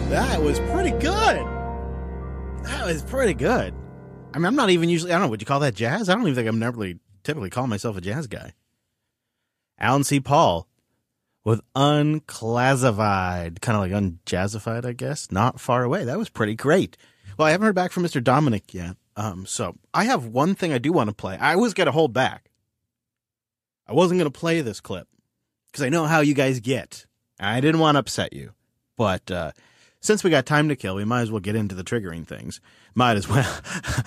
That was pretty good. That was pretty good. I mean, I'm not even usually, I don't know, would you call that jazz? I don't even think I'm never typically call myself a jazz guy. Alan C. Paul with Unclassified, kind of like unjazzified, I guess. Not Far Away. That was pretty great. Well, I haven't heard back from Mr. Dominic yet. So I have one thing I do want to play. I was going to hold back. I wasn't going to play this clip because I know how you guys get. I didn't want to upset you. But since we got time to kill, we might as well get into the triggering things. Might as well.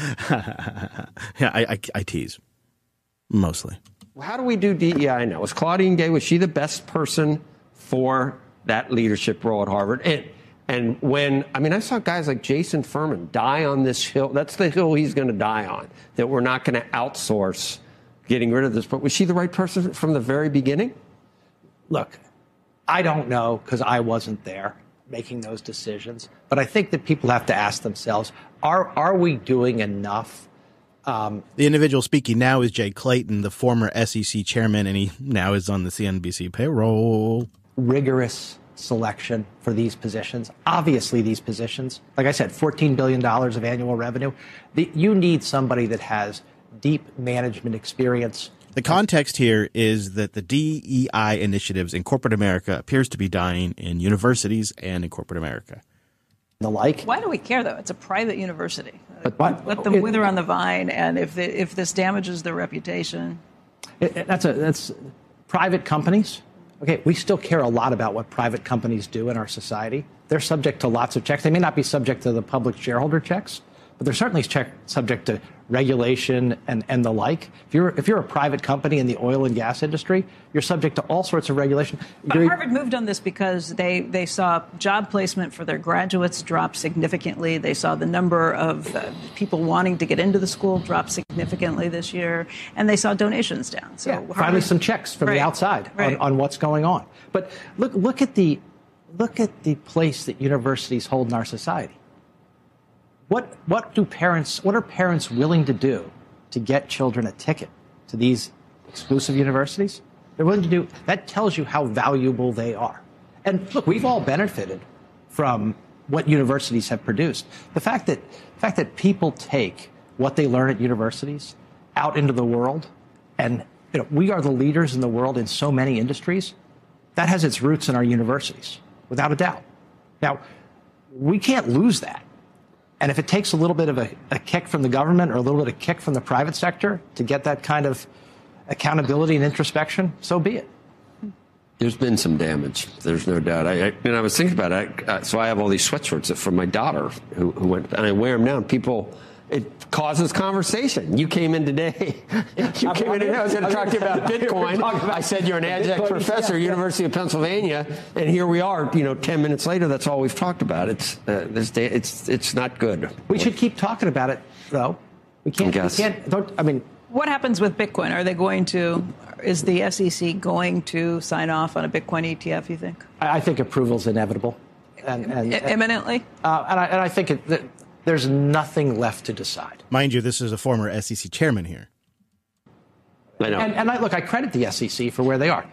Yeah, I tease. Mostly. How do we do DEI now? Was Claudine Gay, was she the best person for that leadership role at Harvard? And when, I mean, I saw guys like Jason Furman die on this hill. That's the hill he's going to die on, that we're not going to outsource getting rid of this. But was she the right person from the very beginning? Look, I don't know because I wasn't there making those decisions. But I think that people have to ask themselves, are we doing enough? The individual speaking now is Jay Clayton, the former SEC chairman, and he now is on the CNBC payroll. Rigorous selection for these positions. Obviously, these positions, like I said, $14 billion of annual revenue. You need somebody that has deep management experience. The context here is that the DEI initiatives in corporate America appears to be dying in universities and in corporate America. The like. Why do we care, though? It's a private university. But let them wither on the vine, and if this damages their reputation. That's private companies. Okay, we still care a lot about what private companies do in our society. They're subject to lots of checks. They may not be subject to the public shareholder checks, but they're certainly subject to regulation and the like. If you're a private company in the oil and gas industry, you're subject to all sorts of regulation. But Harvard moved on this because they saw job placement for their graduates drop significantly. They saw the number of people wanting to get into the school drop significantly this year, and they saw donations down. So yeah, finally some checks from the outside on what's going on. But look at the place that universities hold in our society. What are parents willing to do to get children a ticket to these exclusive universities? They're willing to do. That tells you how valuable they are. And look, we've all benefited from what universities have produced. The fact that people take what they learn at universities out into the world, and we are the leaders in the world in so many industries, that has its roots in our universities, without a doubt. Now, we can't lose that. And if it takes a little bit of a kick from the government or a little bit of kick from the private sector to get that kind of accountability and introspection, so be it. There's been some damage. There's no doubt. I was thinking about it. So I have all these sweatshirts from my daughter who went, and I wear them now. And people, it causes conversation. You came in today. I was going to talk to you about Bitcoin. I said you're an adjunct professor at University of Pennsylvania, and here we are. 10 minutes later, that's all we've talked about. It's not good. We should keep talking about it, though. We can't. What happens with Bitcoin? Is the SEC going to sign off on a Bitcoin ETF, you think? I think approval's inevitable. Imminently? And I think there's nothing left to decide. Mind you, this is a former SEC chairman here. I know. And I credit the SEC for where they are.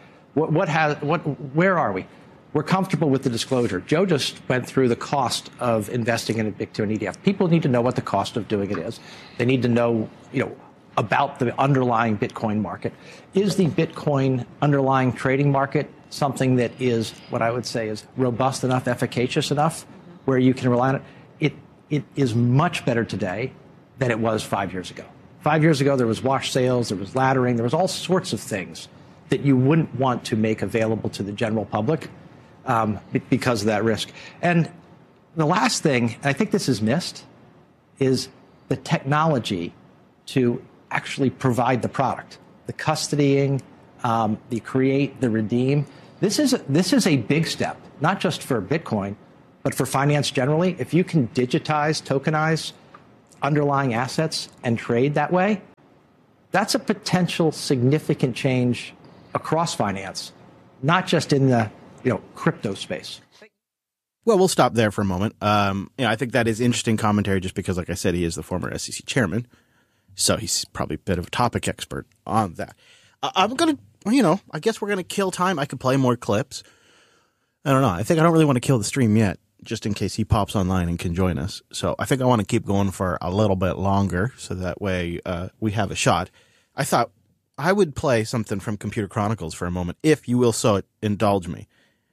Where are we? We're comfortable with the disclosure. Joe just went through the cost of investing in a Bitcoin ETF. People need to know what the cost of doing it is. They need to know, about the underlying Bitcoin market. Is the Bitcoin underlying trading market something that is what I would say is robust enough, efficacious enough, where you can rely on it? It is much better today than it was 5 years ago. 5 years ago, there was wash sales, there was laddering, there was all sorts of things that you wouldn't want to make available to the general public because of that risk. And the last thing, and I think this is missed, is the technology to actually provide the product, the custodying, the create, the redeem. This is a big step, not just for Bitcoin, but for finance generally. If you can digitize, tokenize underlying assets and trade that way, that's a potential significant change across finance, not just in the crypto space. Well, we'll stop there for a moment. I think that is interesting commentary just because, like I said, he is the former SEC chairman. So he's probably a bit of a topic expert on that. I'm going to, I guess we're going to kill time. I could play more clips. I don't know. I think I don't really want to kill the stream yet just in case he pops online and can join us. So I think I want to keep going for a little bit longer so that way we have a shot. I thought I would play something from Computer Chronicles for a moment, if you will so indulge me.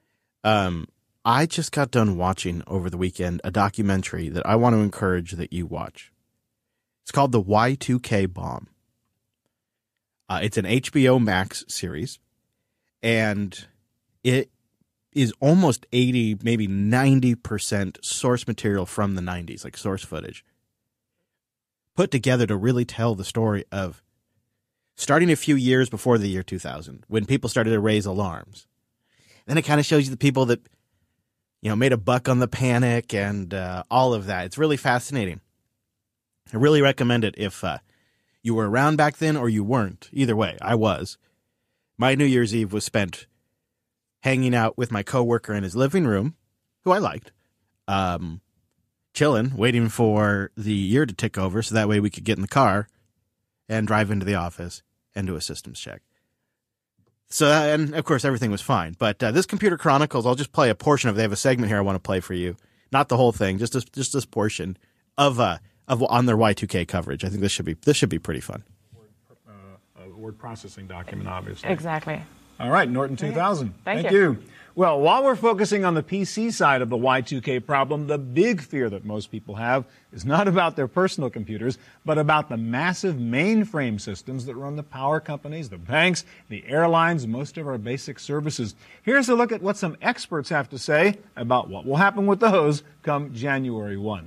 I just got done watching over the weekend a documentary that I want to encourage that you watch. It's called The Y2K Bomb. It's an HBO Max series, and it is almost 80, maybe 90% source material from the 90s, like source footage, put together to really tell the story of starting a few years before the year 2000, when people started to raise alarms. Then it kind of shows you the people that, made a buck on the panic and all of that. It's really fascinating. I really recommend it if you were around back then or you weren't. Either way, I was. My New Year's Eve was spent hanging out with my coworker in his living room, who I liked, chilling, waiting for the year to tick over so that way we could get in the car and drive into the office and do a systems check. So, and of course, everything was fine. But this Computer Chronicles, I'll just play a portion of it. They have a segment here I want to play for you. Not the whole thing, just this portion of on their Y2K coverage. I think this should be pretty fun. Word processing document, obviously. Exactly. All right, Norton 2000. Thank you. Well, while we're focusing on the PC side of the Y2K problem, the big fear that most people have is not about their personal computers, but about the massive mainframe systems that run the power companies, the banks, the airlines, most of our basic services. Here's a look at what some experts have to say about what will happen with those come January 1.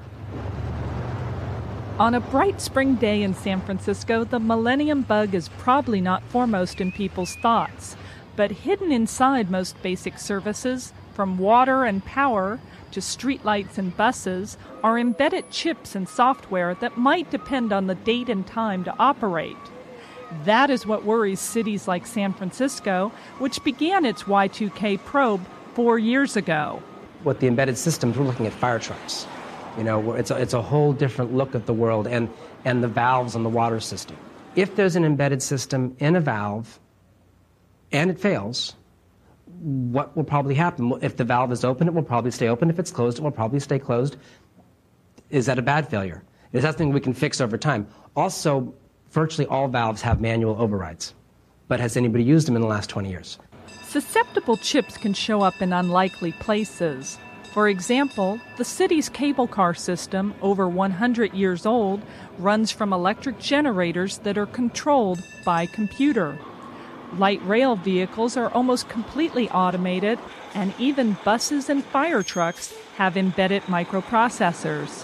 On a bright spring day in San Francisco, the Millennium Bug is probably not foremost in people's thoughts. But hidden inside most basic services, from water and power to streetlights and buses, are embedded chips and software that might depend on the date and time to operate. That is what worries cities like San Francisco, which began its Y2K probe 4 years ago. With the embedded systems, we're looking at fire trucks. It's a whole different look at the world and the valves on the water system. If there's an embedded system in a valve and it fails, what will probably happen? If the valve is open, it will probably stay open. If it's closed, it will probably stay closed. Is that a bad failure? Is that something we can fix over time? Also, virtually all valves have manual overrides. But has anybody used them in the last 20 years? Susceptible chips can show up in unlikely places. For example, the city's cable car system, over 100 years old, runs from electric generators that are controlled by computer. Light rail vehicles are almost completely automated, and even buses and fire trucks have embedded microprocessors.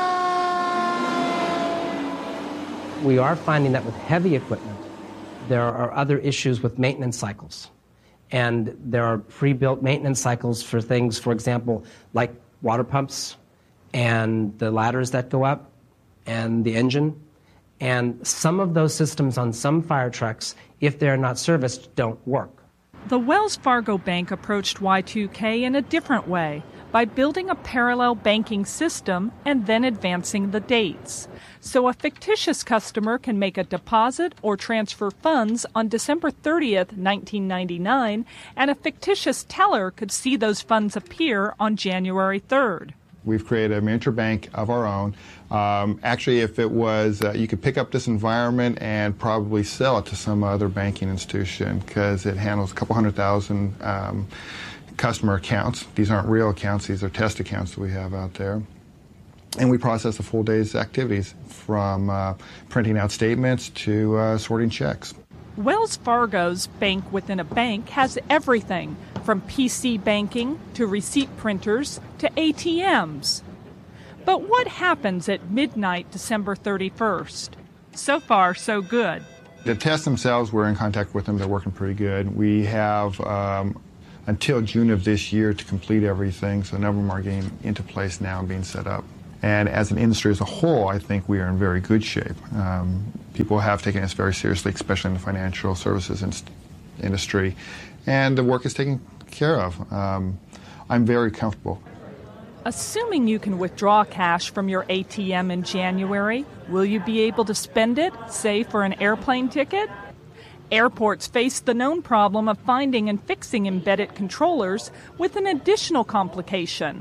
We are finding that with heavy equipment, there are other issues with maintenance cycles. And there are pre-built maintenance cycles for things, for example, like water pumps and the ladders that go up and the engine. And some of those systems on some fire trucks, if they're not serviced, don't work. The Wells Fargo Bank approached Y2K in a different way, by building a parallel banking system and then advancing the dates. So a fictitious customer can make a deposit or transfer funds on December 30th, 1999, and a fictitious teller could see those funds appear on January 3rd. We've created a miniature bank of our own. Actually, if it was, you could pick up this environment and probably sell it to some other banking institution because it handles a couple 100,000 customer accounts. These aren't real accounts. These are test accounts that we have out there. And we process a full day's activities from printing out statements to sorting checks. Wells Fargo's bank within a bank has everything from PC banking to receipt printers to ATMs. But what happens at midnight, December 31st? So far, so good. The tests themselves, we're in contact with them. They're working pretty good. We have until June of this year to complete everything, so a number of them are getting into place now and being set up. And as an industry as a whole, I think we are in very good shape. People have taken us very seriously, especially in the financial services industry, and the work is taken care of. I'm very comfortable. Assuming you can withdraw cash from your ATM in January, will you be able to spend it, say, for an airplane ticket? Airports face the known problem of finding and fixing embedded controllers with an additional complication.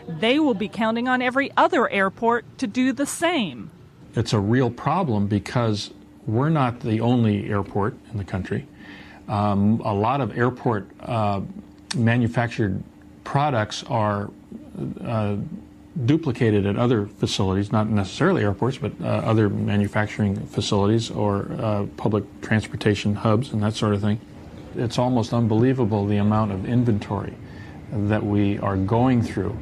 They will be counting on every other airport to do the same. It's a real problem because we're not the only airport in the country. A lot of airport manufactured products are duplicated at other facilities, not necessarily airports, but other manufacturing facilities or public transportation hubs and that sort of thing. It's almost unbelievable the amount of inventory that we are going through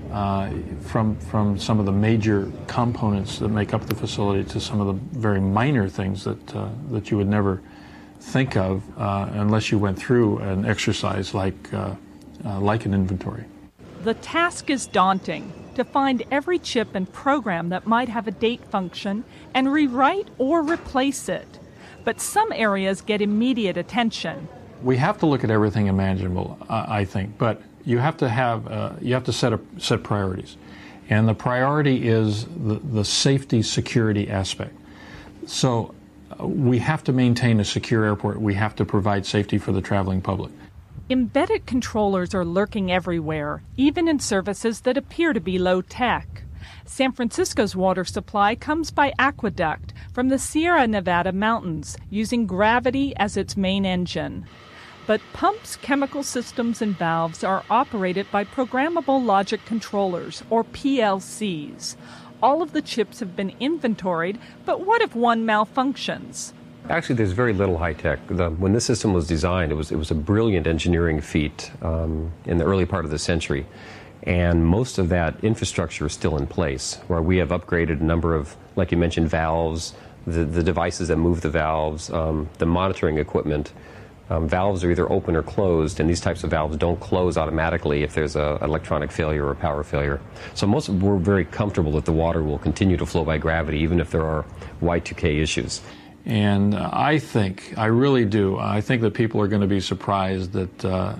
from some of the major components that make up the facility to some of the very minor things that you would never think of unless you went through an exercise like an inventory. The task is daunting, to find every chip and program that might have a date function and rewrite or replace it. But some areas get immediate attention. We have to look at everything imaginable, I think, but you have to set priorities, and the priority is the safety security aspect. So we have to maintain a secure airport. We have to provide safety for the traveling public. Embedded controllers are lurking everywhere, even in services that appear to be low-tech. San Francisco's water supply comes by aqueduct from the Sierra Nevada mountains, using gravity as its main engine. But pumps, chemical systems, and valves are operated by programmable logic controllers, or PLCs. All of the chips have been inventoried, but what if one malfunctions? Actually, there's very little high-tech. When this system was designed, it was a brilliant engineering feat in the early part of the century. And most of that infrastructure is still in place, where we have upgraded a number of, like you mentioned, valves, the devices that move the valves, the monitoring equipment. Valves are either open or closed, and these types of valves don't close automatically if there's an electronic failure or a power failure. So we're very comfortable that the water will continue to flow by gravity, even if there are Y2K issues. And I really do. I think that people are going to be surprised that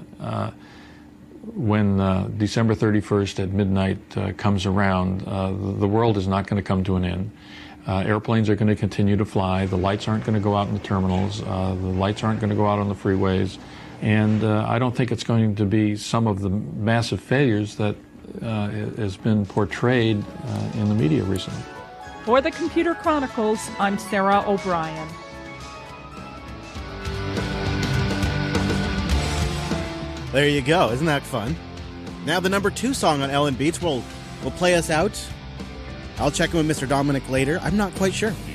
when December 31st at midnight comes around, the world is not going to come to an end. Airplanes are going to continue to fly. The lights aren't going to go out in the terminals. The lights aren't going to go out on the freeways. And I don't think it's going to be some of the massive failures that has been portrayed in the media recently. For the Computer Chronicles, I'm Sarah O'Brien. There you go. Isn't that fun? Now the number 2 song on Ellen Beats will play us out. I'll check in with Mr. Dominic later. I'm not quite sure.